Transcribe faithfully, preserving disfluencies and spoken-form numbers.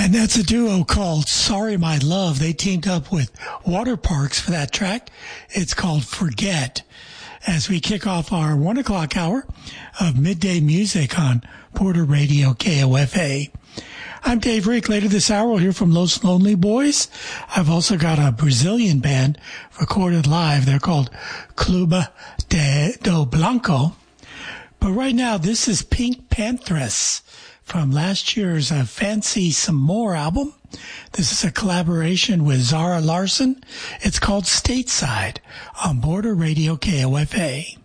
And that's a duo called Sorry My Love. They teamed up with Water Parks for that track. It's called Forget. As we kick off our one o'clock hour of midday music on Border Radio K O F A. I'm Dave Rick. Later this hour, we'll hear from Los Lonely Boys. I've also got a Brazilian band recorded live. They're called Clube de, do Blanco. But right now, this is Pink Panthers from last year's uh, Fancy Some More album. This is a collaboration with Zara Larson. It's called Stateside on Border Radio K O F A.